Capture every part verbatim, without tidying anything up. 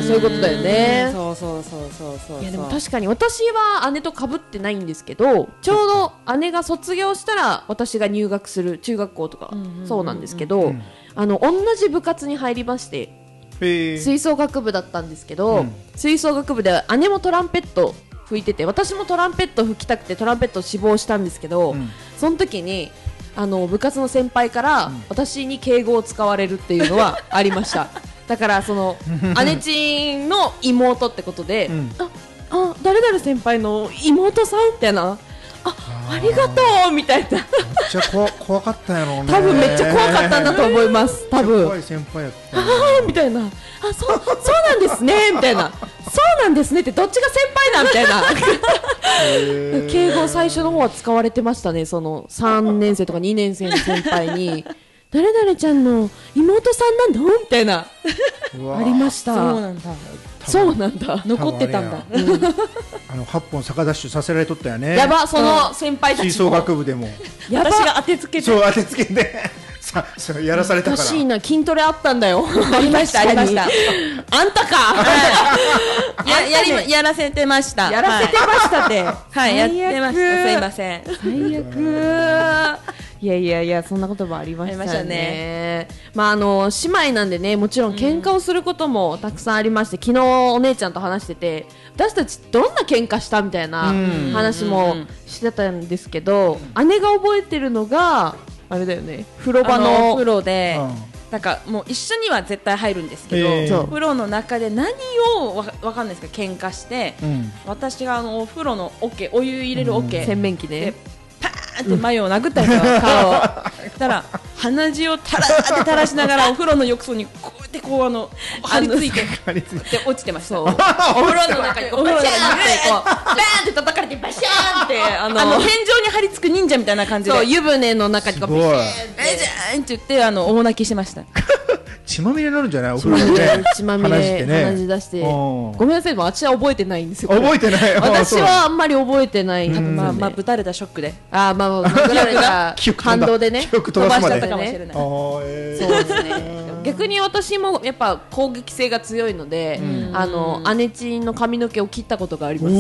そういうことだよね。 そうそうそうそうそう。 いやでも確かに私は姉と被ってないんですけど、ちょうど姉が卒業したら私が入学する中学校とかそうなんですけど、うん、あの同じ部活に入りまして、吹奏楽部だったんですけど、うん、吹奏楽部で姉もトランペット吹いてて、私もトランペット吹きたくてトランペット志望したんですけど、うん、その時にあの部活の先輩から私に敬語を使われるっていうのはありましただからその姉ちんの妹ってことで、うん、ああ誰々先輩の妹さんみたいな、あありがとうみたいなめっちゃ怖怖かったやろうね。 多分めっちゃ怖かったんだと思います多分。 怖い先輩やったあーみたいな、あそそうなんですねみたいな、そうなんですねってどっちが先輩なんみたいな敬語最初の方は使われてましたね。そのさんねん生とかにねん生の先輩に誰々ちゃんの妹さんなのみたいなありました。 そうなんだ、 そうなんだ、 残ってたんだ、うん、 あのはっぽん逆ダッシュさせられとったよね。 やば、その先輩たちも吹奏楽部でもやば、 私が当てつけて、 そう当てつけてさそやらされたから。 おかしいな、筋トレあったんだよありましたありましたあんたか、 はい、や, や, りまやらせてましたやらせてましたって、 はい、はい、やってました、すいません、 最悪いやいやいや、そんなこともありましたね。ありましたね。まああの姉妹なんでね、もちろん喧嘩をすることもたくさんありまして、うん、昨日お姉ちゃんと話してて、私たちどんな喧嘩したみたいな話もしてたんですけど、うん、姉が覚えてるのがあれだよね、風呂場のお風呂で、うん、なんかもう一緒には絶対入るんですけど、えー、お風呂の中で何をわわかんないですか喧嘩して、うん、私があのお風呂の桶、お湯入れる桶、 うん、洗面器でパーンって眉を殴ったんですよ、顔をたら鼻血をタラーって垂らしながらお風呂の浴槽にこうやってこうあの張り付いてで落ちてました。お風呂の中にこうバシャーンってこうバーンって叩かれてバシャーンってあの天井に張り付く忍者みたいな感じで、そう湯船の中にこうバシャーンって言ってあの大泣きしてました血まみれになるんじゃない、お風呂でね、 血まみれ鼻血出して、ごめんなさい、私は覚えてないんですよ。 覚えてない、 私はあんまり覚えてない。 まあまあぶたれたショックで、 ああまあまあぶたれた反動でね飛ばしちゃったかもしれない。そうですね。逆に私もやっぱ攻撃性が強いので、あの姉ちんの髪の毛を切ったことがあります。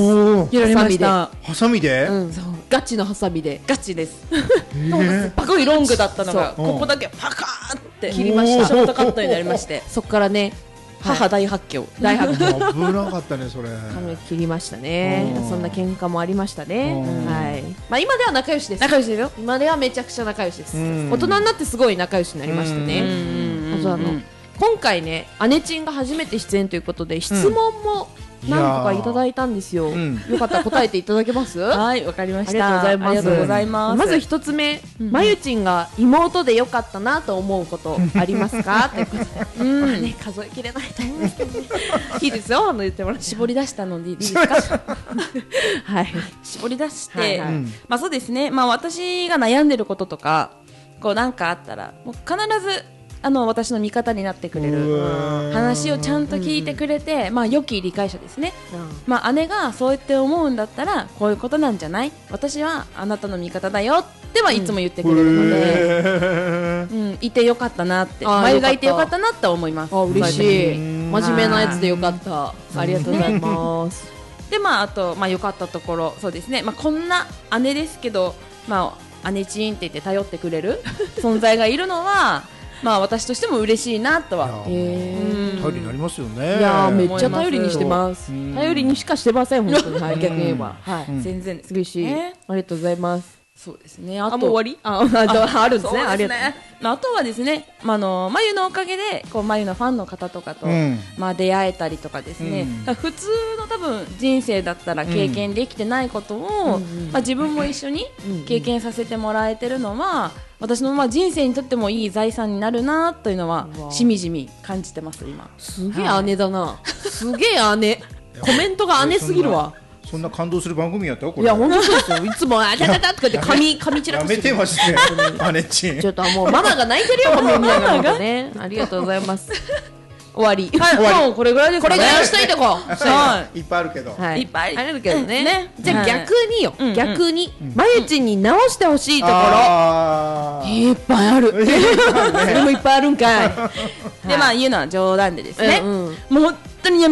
切られました。 ハサミで？ ガチのハサミで。 ガチです。すごいロングだったのがここだけパカーって切りました。ショートカットになりまして、 そこからね母大発狂、 大発狂危なかったねそれ。 髪切りましたね。そんな喧嘩もありましたね。はい。まあ今では仲良しです。 仲良しですよ。 今ではめちゃくちゃ仲良しです。大人になってすごい仲良しになりましたね。あとあの今回ね、姉ちんが初めて出演ということで質問も何個かいただいたんですよ。よかったら答えていただけます？ はい、わかりました。 ありがとうございます。まず一つ目、まゆちんが妹でよかったなと思うことありますかということで、ね数えきれないと思うんですけどね。いいですよ、あの言ってもらって。 絞り出したのでいいですか？はい、絞り出して、まあそうですね。まあ私が悩んでることとか、こうなんかあったらもう必ずあの私の味方になってくれる話をちゃんと聞いてくれて、まあ良き理解者ですね、うん、まあ姉がそうやって思うんだったらこういうことなんじゃない、私はあなたの味方だよってはいつも言ってくれるので、うんうん、いてよかったなって、まゆがいてよかったなって思います。 あ、嬉しい。真面目なやつでよかった。ありがとうございます。 でまああとまあ良かったところ、そうですね、まあこんな姉ですけど、まあ姉ちんって言って頼ってくれる存在がいるのはまあ私としても嬉しいなとは。 頼りになりますよね。 いやめっちゃ頼りにしてます。頼りにしかしてません本当に。はい、逆に言えば、 はい、全然嬉しい。ありがとうございます。 そうですね。あとあもう終わり？ああるんですね。ありがとう。 あとはですね、まあのまゆのおかげでこうまゆのファンの方とかとまあ出会えたりとかですね。普通の多分人生だったら経験できてないことをまあ自分も一緒に経験させてもらえてるのは。私のまあ人生にとってもいい財産になるなというのはしみじみ感じてます今。 すげえ姉だな。すげえ姉。コメントが姉すぎるわ。 そんな感動する番組やったこれ。 いや本当そうですよ。いつもあたたたとかって髪髪散らかして。 やめてまして姉ちん。 ちょっともうママが泣いてるよみたいなのね。ありがとうございます。終わり。 はい、もうこれぐらいですかね。 これぐらいしといてこう。 はい。いっぱいあるけど。 はい。 いっぱいあるけどね。じゃあ逆によ。逆にまゆちんに直してほしいところ。いっぱいある。それもいっぱいあるんかい。 でまあ言うのは冗談でですね。もう本当に